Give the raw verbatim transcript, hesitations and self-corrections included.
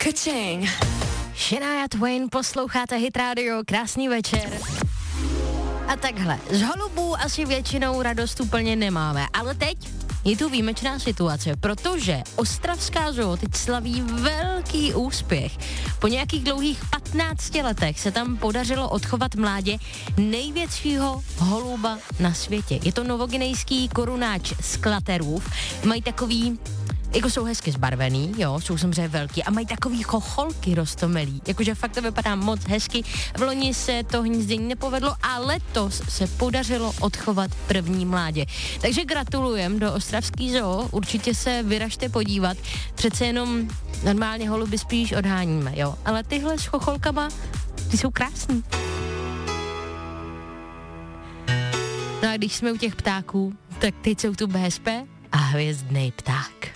Ka-ching. Shania Twain, posloucháte Hit Radio, krásný večer. A takhle, z holubů asi většinou radost úplně nemáme, ale teď je tu výjimečná situace, protože ostravská zoo teď slaví velký úspěch. Po nějakých dlouhých patnácti letech se tam podařilo odchovat mládě největšího holuba na světě. Je to novoginejský korunáč z Klaterův. Mají takový, jako jsou hezky zbarvený, jo, jsou samozřejmě velký a mají takový chocholky roztomilý, jakože fakt to vypadá moc hezky. V loni se to hnízdění nepovedlo a letos se podařilo odchovat první mládě. Takže gratulujem do ostravský zoo, určitě se vyražte podívat, přece jenom normálně holuby spíš odháníme, jo, ale tyhle s chocholkama, ty jsou krásný. No a když jsme u těch ptáků, tak teď jsou tu B S P a hvězdnej pták.